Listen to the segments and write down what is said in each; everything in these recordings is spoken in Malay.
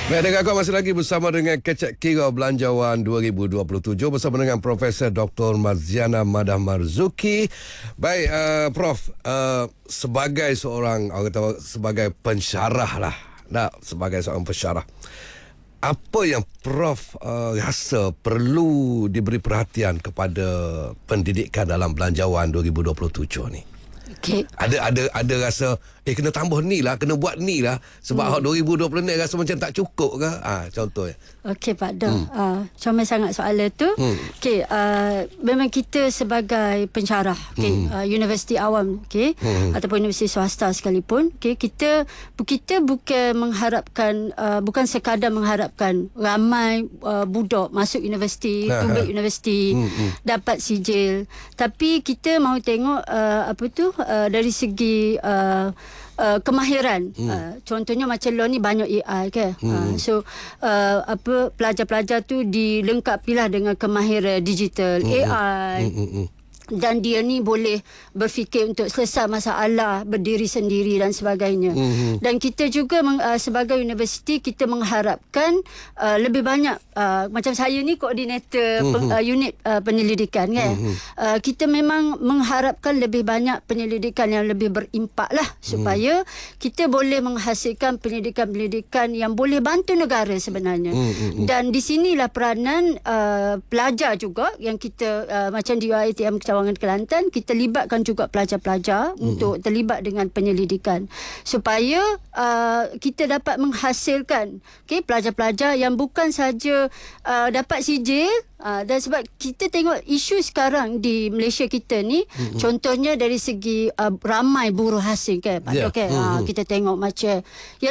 Baik, dengar kau masih lagi bersama dengan Kecek Kira Belanjawan 2027 bersama dengan Profesor Dr. Marziana Madah Marzuki. Baik, Prof, sebagai seorang, orang kata sebagai pensyarah lah, sebagai seorang pensyarah, apa yang Prof rasa perlu diberi perhatian kepada pendidikan dalam Belanjawan 2027 ni? Okay. Ada rasa kena tambah ni lah, kena buat ni lah sebab 2020 ni rasa macam tak cukup ke? Contohnya. Okey Pak Dor, comel sangat soalan tu. Okey, memang kita sebagai pensyarah, universiti awam, ataupun universiti swasta sekalipun, kita bukan mengharapkan, bukan sekadar mengharapkan ramai budak masuk universiti, tumbuh universiti, dapat sijil, tapi kita mahu tengok dari segi kemahiran. Contohnya macam law ni banyak AI kan. So pelajar-pelajar tu dilengkapilah dengan kemahiran digital, AI. Dan dia ni boleh berfikir untuk selesai masalah, berdiri sendiri dan sebagainya. Dan kita juga sebagai universiti, kita mengharapkan lebih banyak, macam saya ni koordinator unit penyelidikan kan. Kita memang mengharapkan lebih banyak penyelidikan yang lebih berimpak lah, supaya kita boleh menghasilkan penyelidikan-penyelidikan yang boleh bantu negara sebenarnya. Dan di sinilah peranan pelajar juga yang kita, macam di UiTM Cawangan Kelantan, kita libatkan juga pelajar-pelajar untuk terlibat dengan penyelidikan, supaya kita dapat menghasilkan pelajar-pelajar yang bukan saja dapat sijil. Dan sebab kita tengok isu sekarang di Malaysia kita ni, contohnya dari segi ramai buruh asing kan, kita tengok macam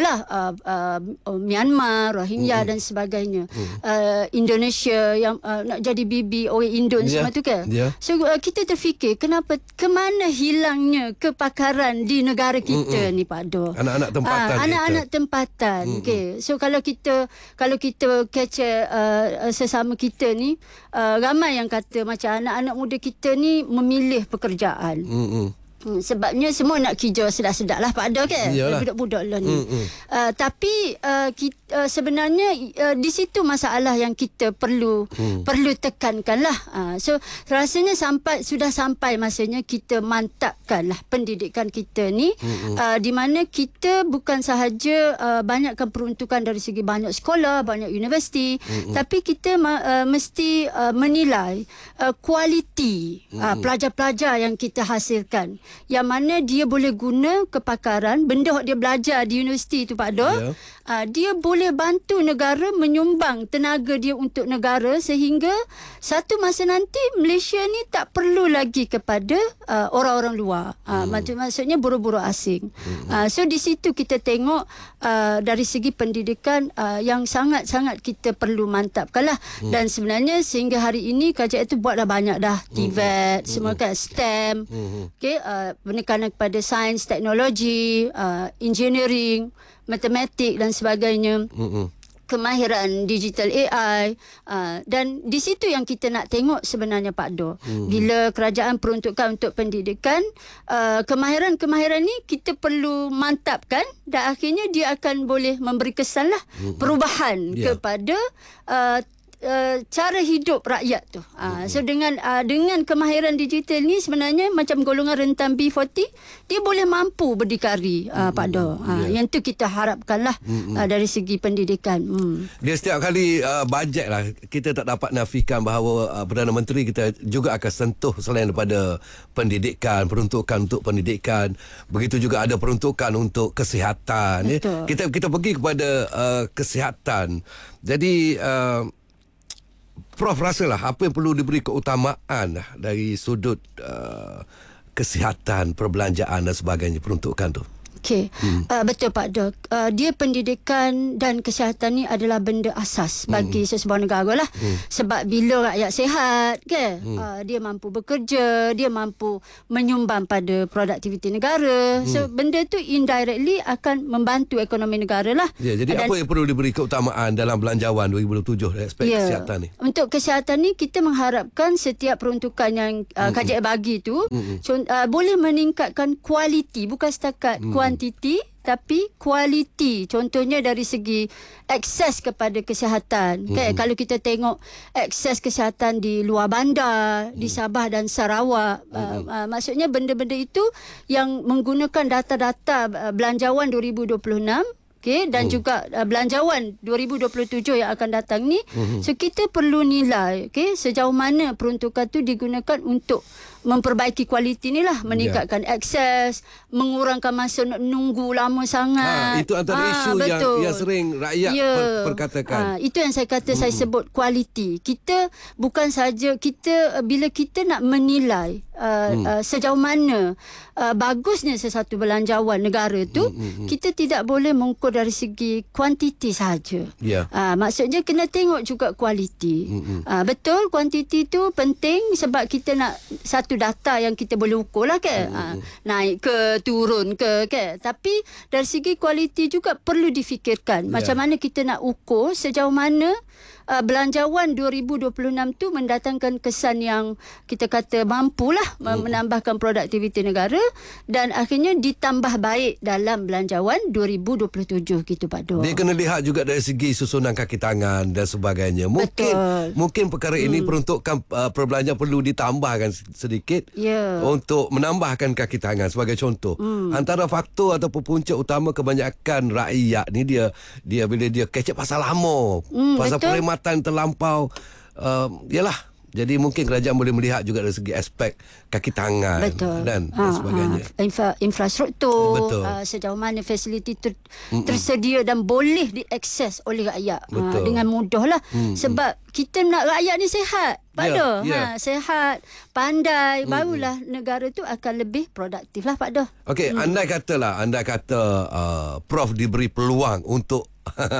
Myanmar, Rohingya dan sebagainya, Indonesia yang nak jadi bibi orang Indon semua tu kan. So kita terfikir, kenapa, kemana hilangnya kepakaran di negara kita ni Pak Do, anak-anak tempatan, anak-anak tempatan. So kalau kita kecek sesama kita ni, ramai yang kata macam anak-anak muda kita ni memilih pekerjaan. Sebabnya semua nak kerja sedap-sedap lah Pak Do kan, budak-budak lah ni. Tapi sebenarnya di situ masalah yang kita perlu tekankan lah. So rasanya sudah sampai masanya kita mantapkan lah pendidikan kita ni, di mana kita bukan sahaja banyakkan peruntukan dari segi banyak sekolah, banyak universiti, tapi kita mesti menilai kualiti pelajar-pelajar yang kita hasilkan, yang mana dia boleh guna kepakaran benda yang dia belajar di universiti tu Pak Do. Dia boleh bantu negara, menyumbang tenaga dia untuk negara, sehingga satu masa nanti Malaysia ni tak perlu lagi kepada orang-orang luar, maksudnya buruh-buruh asing. So di situ kita tengok dari segi pendidikan yang sangat-sangat kita perlu mantapkan lah. Dan sebenarnya sehingga hari ini kerajaan itu buat dah banyak dah, TVET, semua kan, STEM, penekanan kepada sains, teknologi, engineering, matematik dan sebagainya, kemahiran digital AI, dan di situ yang kita nak tengok sebenarnya Pak Do. Bila kerajaan peruntukkan untuk pendidikan, kemahiran-kemahiran ni kita perlu mantapkan, dan akhirnya dia akan boleh memberi kesan lah perubahan kepada cara hidup rakyat tu. So dengan kemahiran digital ni, sebenarnya macam golongan rentan B40, dia boleh mampu berdikari Pak Do. Yang tu kita harapkanlah dari segi pendidikan. Dia setiap kali bajet lah, kita tak dapat nafikan bahawa Perdana Menteri kita juga akan sentuh selain daripada pendidikan, peruntukan untuk pendidikan, begitu juga ada peruntukan untuk kesihatan. Kita pergi kepada kesihatan. Jadi Prof rasalah apa yang perlu diberi keutamaan dari sudut kesihatan, perbelanjaan dan sebagainya, peruntukan tu? Okey, betul Pak Dok. Dia pendidikan dan kesihatan ni adalah benda asas bagi sesebuah negara lah. Sebab bila rakyat sihat kan, dia mampu bekerja, dia mampu menyumbang pada produktiviti negara. So benda tu indirectly akan membantu ekonomi negara lah. Jadi apa yang perlu diberi keutamaan dalam Belanjawan 2027 aspek kesihatan ni? Untuk kesihatan ni kita mengharapkan setiap peruntukan yang KJL bagi tu boleh meningkatkan kualiti, bukan setakat kuantiti, tetapi kualiti. Contohnya dari segi akses kepada kesihatan. Kalau kita tengok akses kesihatan di luar bandar, di Sabah dan Sarawak, maksudnya benda-benda itu yang menggunakan data-data belanjawan 2026, dan juga belanjawan 2027 yang akan datang ni. So kita perlu nilai sejauh mana peruntukan tu digunakan untuk memperbaiki kualiti ni lah, meningkatkan akses, mengurangkan masa menunggu lama sangat. Itu antara isu yang sering rakyat perkatakan. Itu yang saya kata, saya sebut kualiti. Kita bukan saja bila kita nak menilai sejauh mana bagusnya sesuatu belanjawan negara tu, kita tidak boleh mengukur dari segi kuantiti sahaja. Maksudnya kena tengok juga kualiti. Betul, kuantiti tu penting sebab kita nak satu data yang kita boleh ukur lah naik ke turun ke tapi dari segi kualiti juga perlu difikirkan macam mana kita nak ukur sejauh mana belanjawan 2026 tu mendatangkan kesan yang kita kata mampulah menambahkan produktiviti negara dan akhirnya ditambah baik dalam belanjawan 2027 gitu Pak Dor. Dia kena lihat juga dari segi susunan kaki tangan dan sebagainya. Mungkin perkara ini peruntukan perbelanjaan perlu ditambahkan sedikit untuk menambahkan kaki tangan sebagai contoh. Antara faktor ataupun punca utama kebanyakan rakyat ni dia bila dia kecek pasal lama, pasal perkhidmatan terlampau, yalah. Jadi mungkin kerajaan boleh melihat juga dari segi aspek kaki tangan dan sebagainya. Infrastruktur, sejauh mana fasiliti tersedia dan boleh diakses oleh rakyat dengan mudah lah. Sebab kita nak rakyat ni sihat, Pak Dor. Sihat, pandai, barulah negara tu akan lebih produktif lah, Pak Dor. Okey, andai kata Prof diberi peluang untuk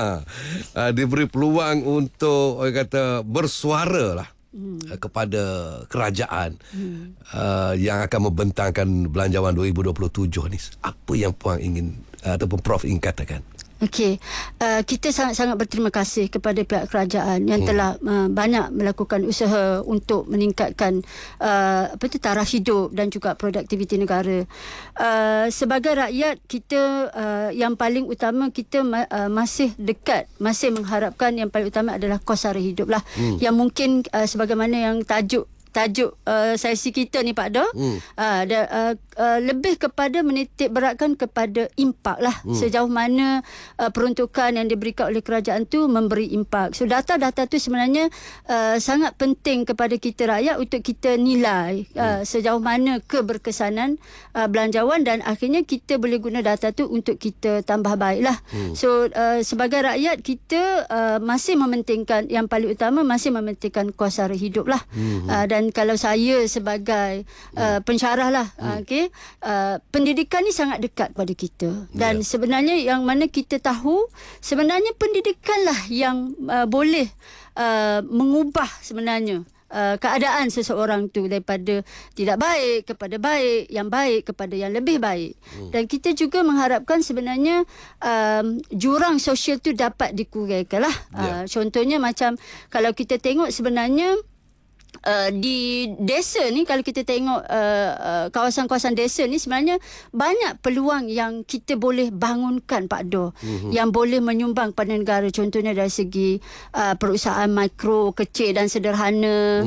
orang kata bersuara lah kepada kerajaan yang akan membentangkan belanjawan 2027 ni, apa yang puan ingin ataupun Prof ingin katakan? Okey, kita sangat-sangat berterima kasih kepada pihak kerajaan yang telah banyak melakukan usaha untuk meningkatkan taraf hidup dan juga produktiviti negara. Sebagai rakyat kita, yang paling utama kita masih mengharapkan yang paling utama adalah kos sara hidup lah, yang mungkin sebagaimana yang tajuk sesi kita ni Pak Dor, lebih kepada menitik beratkan kepada impak lah, sejauh mana peruntukan yang diberikan oleh kerajaan tu memberi impak. So data-data tu sebenarnya sangat penting kepada kita rakyat untuk kita nilai sejauh mana keberkesanan belanjawan dan akhirnya kita boleh guna data tu untuk kita tambah baik lah. So sebagai rakyat kita masih mementingkan, yang paling utama masih mementingkan kos sara hidup lah. Dan kalau saya sebagai pensyarah lah, pendidikan ni sangat dekat pada kita dan sebenarnya yang mana kita tahu sebenarnya pendidikan lah yang boleh mengubah sebenarnya keadaan seseorang tu daripada tidak baik kepada baik, yang baik kepada yang lebih baik. Dan kita juga mengharapkan sebenarnya jurang sosial tu dapat dikurangkan lah. Contohnya macam kalau kita tengok sebenarnya di desa ni, kalau kita tengok kawasan-kawasan desa ni sebenarnya banyak peluang yang kita boleh bangunkan Pak Dor, yang boleh menyumbang pada negara. Contohnya dari segi perusahaan mikro, kecil dan sederhana,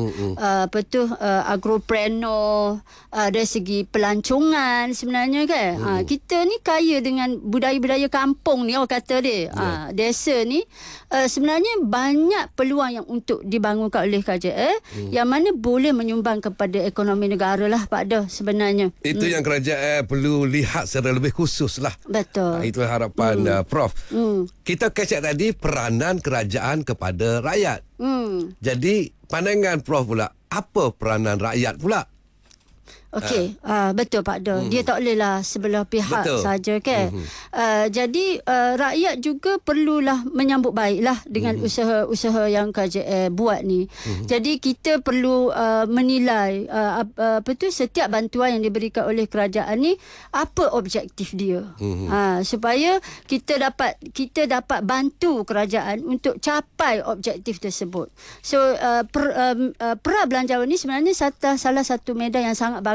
agropreneur, dari segi pelancongan sebenarnya kan. Kita ni kaya dengan budaya-budaya kampung ni, orang kata dia. Desa ni sebenarnya banyak peluang yang untuk dibangunkan oleh kerajaan yang mana boleh menyumbang kepada ekonomi negara lah Pak Dor sebenarnya. Itu yang kerajaan perlu lihat secara lebih khusus lah. Betul. Itu harapan Prof. Kita kecek tadi peranan kerajaan kepada rakyat. Jadi pandangan Prof pula, apa peranan rakyat pula? Okey, betul Pak Dor. Dia tak bolehlah sebelah pihak saja kan. Jadi rakyat juga perlulah menyambut baiklah dengan usaha-usaha yang KJL buat ni. Jadi kita perlu menilai setiap bantuan yang diberikan oleh kerajaan ni apa objektif dia. Supaya kita dapat bantu kerajaan untuk capai objektif tersebut. So pra belanjawan ni sebenarnya salah satu medan yang sangat bagus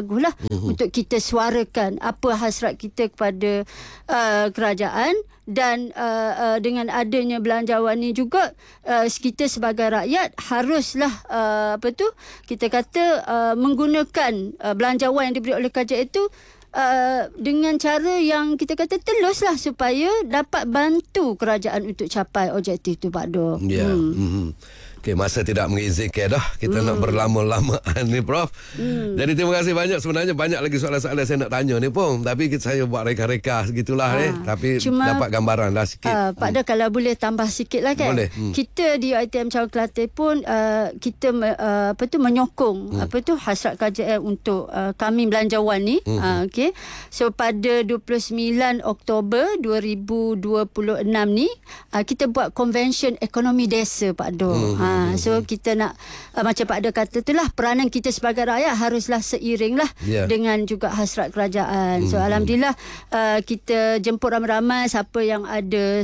baguslah untuk kita suarakan apa hasrat kita kepada kerajaan. Dan dengan adanya belanjawan ni juga kita sebagai rakyat haruslah kita kata menggunakan belanjawan yang diberi oleh kerajaan itu dengan cara yang kita kata teluslah supaya dapat bantu kerajaan untuk capai objektif tu, Pak Do. Ya. Okay, masa tidak mengizinkan dah. Kita nak berlama-lamaan ni, Prof. Jadi terima kasih banyak. Sebenarnya banyak lagi soalan-soalan saya nak tanya ni pun. Tapi saya buat reka-reka segitulah ni. Tapi cuma, dapat gambaran lah sikit. Pak Do, kalau boleh tambah sikit lah kan. Boleh. Kita di UiTM Cawangan Kelantan pun kita menyokong hasrat kerajaan untuk kami belanjawan ni. Okay. So pada 29 Oktober 2026 ni kita buat convention ekonomi desa, Pak Do. So kita nak macam Pak Do kata tu lah, peranan kita sebagai rakyat haruslah seiring lah dengan juga hasrat kerajaan. So alhamdulillah kita jemput ramai-ramai siapa yang ada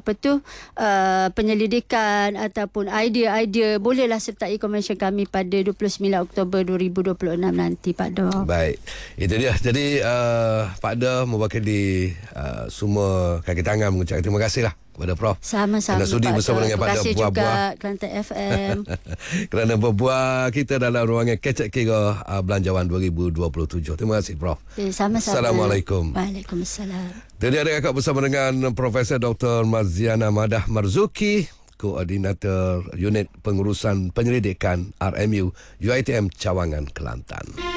penyelidikan ataupun idea-idea, bolehlah sertai convention kami pada 29 Oktober 2026 nanti, Pak Do. Baik, itu dia. Jadi Pak Do mewakili semua kaki tangan mengucapkan terima kasih lah kepada Prof. Sama-sama, kerana sudi bersama dengan Pak Do. Terima kasih juga Kelantan FM kerana berbual kita dalam ruangan Kecek Kira Belanjawan 2027. Terima kasih, Prof. Sama-sama. Assalamualaikum. Waalaikumsalam. Jadi ada kakak bersama dengan Profesor Dr. Marziana Madah Marzuki, Koordinator Unit Pengurusan Penyelidikan RMU UiTM Cawangan Kelantan.